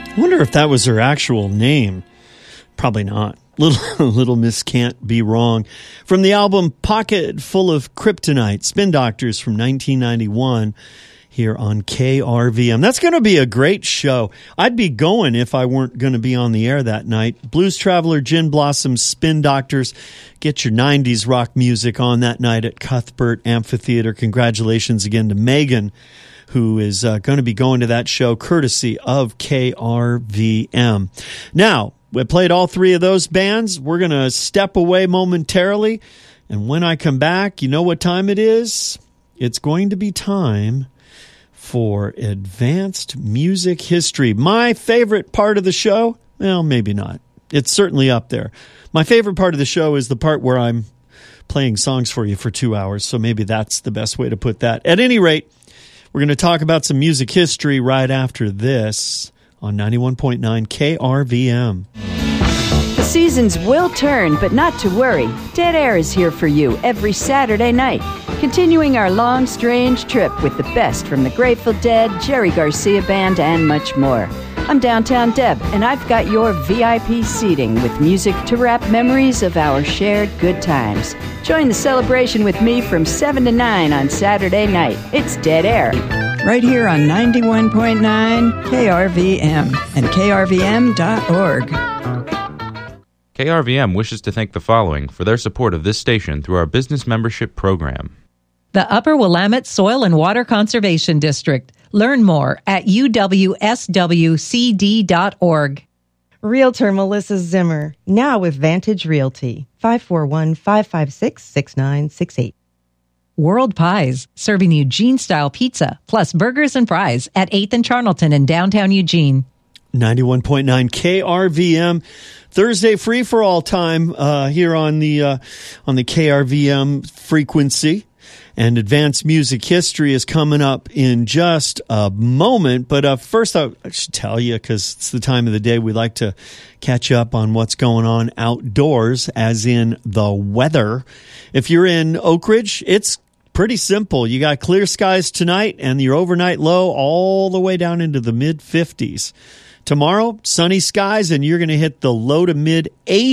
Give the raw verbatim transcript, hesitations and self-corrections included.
I wonder if that was her actual name. Probably not. Little, Little Miss Can't Be Wrong. From the album Pocket Full of Kryptonite, Spin Doctors from nineteen ninety-one here on K R V M. That's going to be a great show. I'd be going if I weren't going to be on the air that night. Blues Traveler, Gin Blossom, Spin Doctors. Get your nineties rock music on that night at Cuthbert Amphitheater. Congratulations again to Megan, who is uh, going to be going to that show courtesy of K R V M. Now, we played all three of those bands. We're going to step away momentarily. And when I come back, you know what time it is? It's going to be time for Advanced Music History. My favorite part of the show? Well, maybe not. It's certainly up there. My favorite part of the show is the part where I'm playing songs for you for two hours. So maybe that's the best way to put that. At any rate, we're going to talk about some music history right after this on ninety-one point nine K R V M. The seasons will turn, but not to worry. Dead Air is here for you every Saturday night, continuing our long, strange trip with the best from the Grateful Dead, Jerry Garcia Band, and much more. I'm Downtown Deb, and I've got your V I P seating with music to wrap memories of our shared good times. Join the celebration with me from seven to nine on Saturday night. It's Dead Air. Right here on ninety-one point nine K R V M and K R V M dot org. K R V M wishes to thank the following for their support of this station through our business membership program. The Upper Willamette Soil and Water Conservation District. Learn more at U W S W C D dot org. Realtor Melissa Zimmer, now with Vantage Realty, five four one, five five six, six nine six eight. World Pies, serving Eugene-style pizza, plus burgers and fries at eighth and Charnelton in downtown Eugene. ninety-one point nine K R V M, Thursday free for all time uh, here on the uh, on the K R V M frequency. And Advanced Music History is coming up in just a moment. But uh, first, I should tell you, because it's the time of the day we like to catch up on what's going on outdoors, as in the weather. If you're in Oak Ridge, it's pretty simple. You got clear skies tonight and your overnight low all the way down into the mid fifties. Tomorrow, sunny skies, and you're going to hit the low to mid eighties.